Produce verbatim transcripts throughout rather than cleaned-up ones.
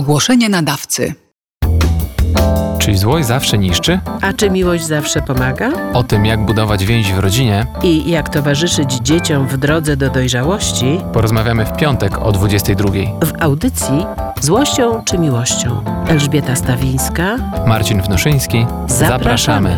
Ogłoszenie nadawcy. Czy złość zawsze niszczy? A czy miłość zawsze pomaga? O tym, jak budować więź w rodzinie, I jak towarzyszyć dzieciom w drodze do dojrzałości, porozmawiamy w piątek o dwudziestej drugiej. w audycji Złością czy miłością. Elżbieta Stawińska. Marcin Wnuszyński. Zapraszamy.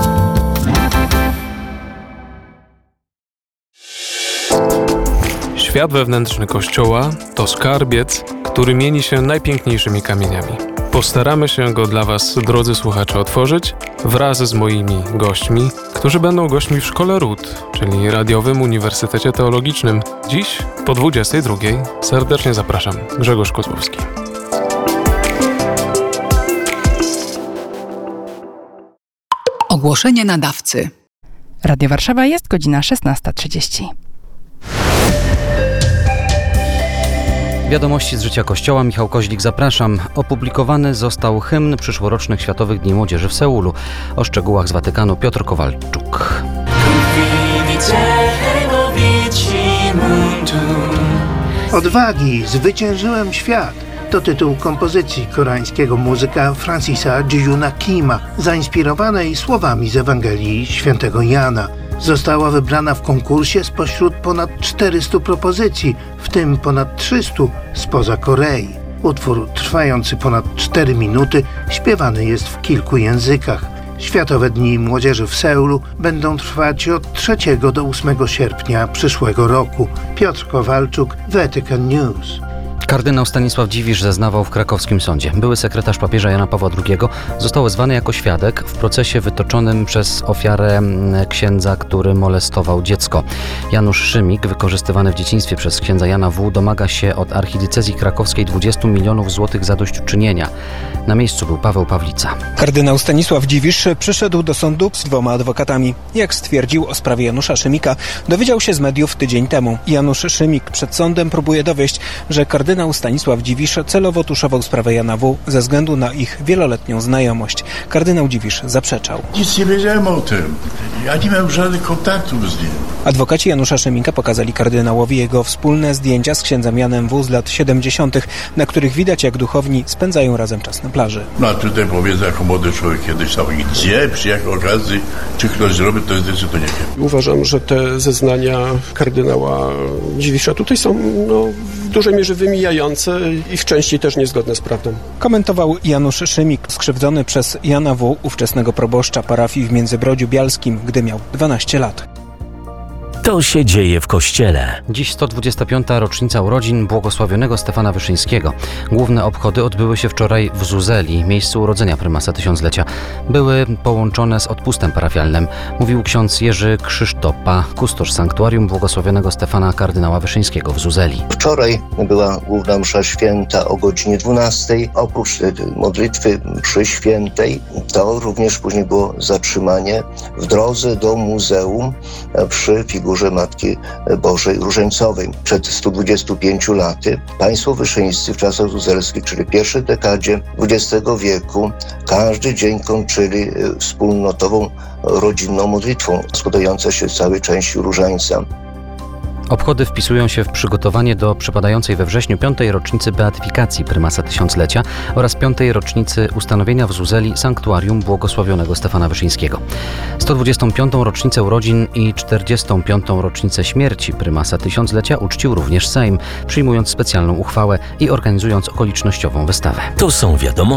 Świat wewnętrzny Kościoła to skarbiec, który mieni się najpiękniejszymi kamieniami. Postaramy się go dla Was, drodzy słuchacze, otworzyć wraz z moimi gośćmi, którzy będą gośćmi w Szkole Ród, czyli Radiowym Uniwersytecie Teologicznym. Dziś po dwudziestej drugiej serdecznie zapraszam. Grzegorz Kozłowski. Ogłoszenie nadawcy. Radio Warszawa, jest godzina szesnasta trzydzieści. Wiadomości z życia Kościoła. Michał Koźlik, zapraszam. Opublikowany został hymn przyszłorocznych Światowych Dni Młodzieży w Seulu. O szczegółach z Watykanu Piotr Kowalczuk. Odwagi zwyciężyłem świat. To tytuł kompozycji koreańskiego muzyka Francisa Jiyuna Kima, zainspirowanej słowami z Ewangelii Świętego Jana. Została wybrana w konkursie spośród ponad czterystu propozycji, w tym ponad trzystu spoza Korei. Utwór trwający ponad cztery minuty śpiewany jest w kilku językach. Światowe Dni Młodzieży w Seulu będą trwać od trzeciego do ósmego sierpnia przyszłego roku. Piotr Kowalczuk, Vatican News. Kardynał Stanisław Dziwisz zeznawał w krakowskim sądzie. Były sekretarz papieża Jana Pawła drugiego został wezwany jako świadek w procesie wytoczonym przez ofiarę księdza, który molestował dziecko. Janusz Szymik, wykorzystywany w dzieciństwie przez księdza Jana W., domaga się od archidiecezji krakowskiej dwudziestu milionów złotych zadośćuczynienia. Na miejscu był Paweł Pawlica. Kardynał Stanisław Dziwisz przyszedł do sądu z dwoma adwokatami. Jak stwierdził o sprawie Janusza Szymika, dowiedział się z mediów tydzień temu. Janusz Szymik przed sądem próbuje dowieść, że kardynał Stanisław Dziwisz celowo tuszował sprawę Jana W. ze względu na ich wieloletnią znajomość. Kardynał Dziwisz zaprzeczał. Nic nie wiedziałem o tym. Ja nie miałem żadnych kontaktów z nim. Adwokaci Janusza Szymika pokazali kardynałowi jego wspólne zdjęcia z księdzem Janem W. z lat siedemdziesiątych, na których widać, jak duchowni spędzają razem czas na plaży. No a tutaj powiedzę, jako młody człowiek kiedyś tam gdzie, przy jakiej okazji, czy ktoś zrobi, to jest to nie wiem. Uważam, że te zeznania kardynała Dziwisza tutaj są no, w dużej mierze wymijające i w części też niezgodne z prawdą. Komentował Janusz Szymik, skrzywdzony przez Jana W., ówczesnego proboszcza parafii w Międzybrodziu Bialskim, gdy miał dwanaście lat. To się dzieje w Kościele. Dziś sto dwudziesta piąta rocznica urodzin błogosławionego Stefana Wyszyńskiego. Główne obchody odbyły się wczoraj w Zuzeli, miejscu urodzenia prymasa tysiąclecia. Były połączone z odpustem parafialnym, mówił ksiądz Jerzy Krzysztopa, kustosz sanktuarium błogosławionego Stefana kardynała Wyszyńskiego w Zuzeli. Wczoraj była główna msza święta o godzinie dwunastej. Oprócz modlitwy mszy świętej, to również później było zatrzymanie w drodze do muzeum przy figurze Matki Bożej Różańcowej. Przed stu dwudziestu pięciu laty państwo wyszyńscy w czasach zuzelskich, czyli pierwszej dekadzie dwudziestego wieku, każdy dzień kończyli wspólnotową, rodzinną modlitwą składającą się z całej części różańca. Obchody wpisują się w przygotowanie do przypadającej we wrześniu piątej rocznicy beatyfikacji prymasa tysiąclecia oraz piątej rocznicy ustanowienia w Zuzeli sanktuarium błogosławionego Stefana Wyszyńskiego. sto dwudziestą piątą rocznicę urodzin i czterdziestą piątą rocznicę śmierci prymasa tysiąclecia uczcił również Sejm, przyjmując specjalną uchwałę i organizując okolicznościową wystawę. To są wiadomości.